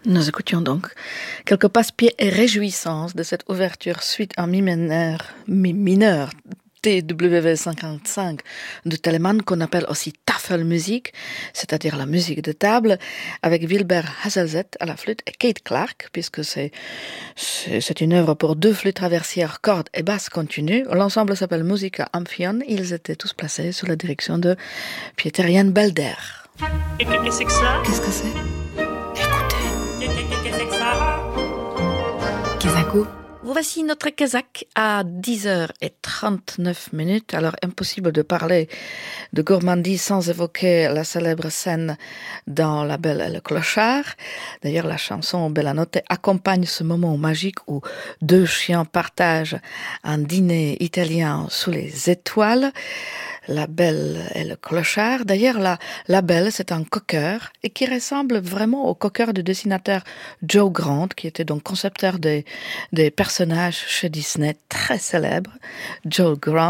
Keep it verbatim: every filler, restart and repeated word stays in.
Nous écoutions donc quelques passe-pieds et réjouissances de cette ouverture suite en mi mineur, mi mineur T W cinquante-cinq de Telemann, qu'on appelle aussi Tafelmusik, c'est-à-dire la musique de table, avec Wilbert Hazelzet à la flûte et Kate Clark, puisque c'est, c'est, c'est une œuvre pour deux flûtes traversières, cordes et basses continues. L'ensemble s'appelle Musica Amphion. Ils étaient tous placés sous la direction de Pieter Jan Belder. Qu'est-ce que c'est que ça? Qu'est-ce que c'est? Qu'est-ce que c'est que ça? Kazako. Voici notre Kazakh à dix heures trente-neuf minutes. Alors, impossible de parler de gourmandise sans évoquer la célèbre scène dans La Belle et le Clochard. D'ailleurs, la chanson Bella Notte accompagne ce moment magique où deux chiens partagent un dîner italien sous les étoiles. La Belle et le Clochard. D'ailleurs, la, la Belle, c'est un cocker et qui ressemble vraiment au cocker du dessinateur Joe Grant, qui était donc concepteur des, des personnages chez Disney très célèbres. Joe Grant.